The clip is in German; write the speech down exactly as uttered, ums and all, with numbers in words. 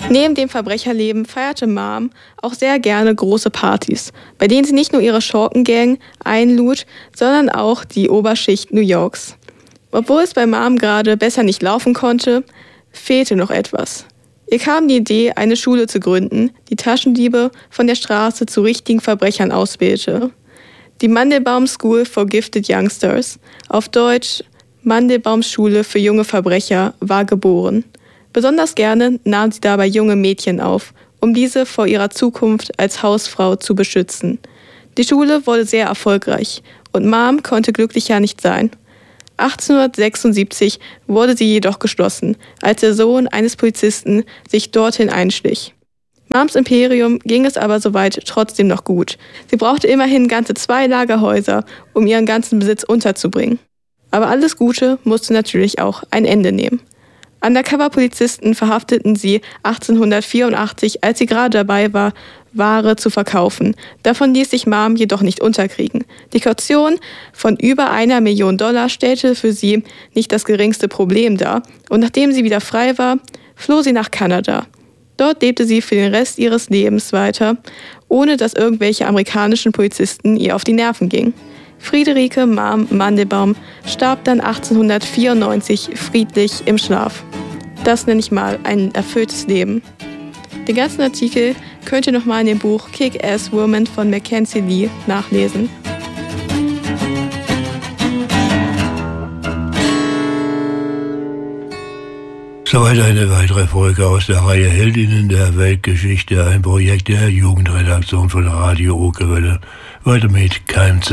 Neben dem Verbrecherleben feierte Mom auch sehr gerne große Partys, bei denen sie nicht nur ihre Schurkengang einlud, sondern auch die Oberschicht New Yorks. Obwohl es bei Mom gerade besser nicht laufen konnte, fehlte noch etwas. Ihr kam die Idee, eine Schule zu gründen, die Taschendiebe von der Straße zu richtigen Verbrechern ausbildete. Die Mandelbaum School for Gifted Youngsters, auf Deutsch Mandelbaums Schule für junge Verbrecher, war geboren. Besonders gerne nahm sie dabei junge Mädchen auf, um diese vor ihrer Zukunft als Hausfrau zu beschützen. Die Schule wurde sehr erfolgreich und Mom konnte glücklicher nicht sein. achtzehnhundertsechsundsiebzig wurde sie jedoch geschlossen, als der Sohn eines Polizisten sich dorthin einschlich. Moms Imperium ging es aber soweit trotzdem noch gut. Sie brauchte immerhin ganze zwei Lagerhäuser, um ihren ganzen Besitz unterzubringen. Aber alles Gute musste natürlich auch ein Ende nehmen. Undercover-Polizisten verhafteten sie achtzehnhundertvierundachtzig, als sie gerade dabei war, Ware zu verkaufen. Davon ließ sich Mom jedoch nicht unterkriegen. Die Kaution von über einer Million Dollar stellte für sie nicht das geringste Problem dar. Und nachdem sie wieder frei war, floh sie nach Kanada. Dort lebte sie für den Rest ihres Lebens weiter, ohne dass irgendwelche amerikanischen Polizisten ihr auf die Nerven gingen. Friederike Mom Mandelbaum starb dann achtzehnhundertvierundneunzig friedlich im Schlaf. Das nenne ich mal ein erfülltes Leben. Den ganzen Artikel könnt ihr nochmal in dem Buch Kick-Ass Woman von Mackenzie Lee nachlesen. Soweit eine weitere Folge aus der Reihe Heldinnen der Weltgeschichte, ein Projekt der Jugendredaktion von Radio Okerwelle. Weiter mit Keim